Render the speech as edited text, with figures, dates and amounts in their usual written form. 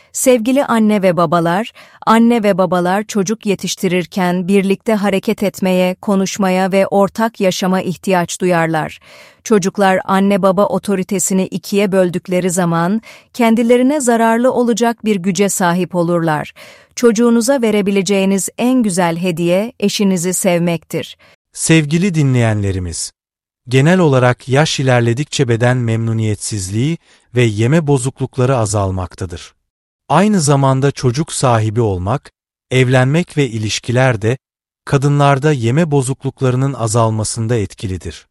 Sevgili anne ve babalar çocuk yetiştirirken birlikte hareket etmeye, konuşmaya ve ortak yaşama ihtiyaç duyarlar. Çocuklar anne baba otoritesini ikiye böldükleri zaman kendilerine zararlı olacak bir güce sahip olurlar. Çocuğunuza verebileceğiniz en güzel hediye eşinizi sevmektir. Sevgili dinleyenlerimiz, genel olarak yaş ilerledikçe beden memnuniyetsizliği ve yeme bozuklukları azalmaktadır. Aynı zamanda çocuk sahibi olmak, evlenmek ve ilişkiler de kadınlarda yeme bozukluklarının azalmasında etkilidir.